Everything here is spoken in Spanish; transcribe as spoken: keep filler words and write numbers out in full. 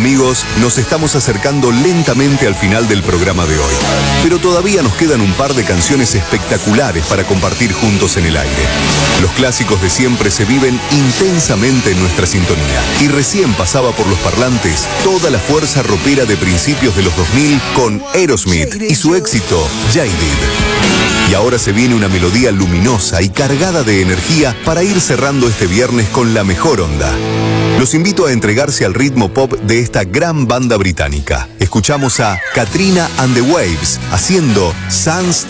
Amigos, nos estamos acercando lentamente al final del programa de hoy, pero todavía nos quedan un par de canciones espectaculares para compartir juntos en el aire. Los clásicos de siempre se viven intensamente en nuestra sintonía, y recién pasaba por los parlantes toda la fuerza rockera de principios de los dos mil con Aerosmith y su éxito Jaded. Y ahora se viene una melodía luminosa y cargada de energía para ir cerrando este viernes con la mejor onda. Los invito a entregarse al ritmo pop de esta gran banda británica. Escuchamos a Katrina and the Waves haciendo Sun's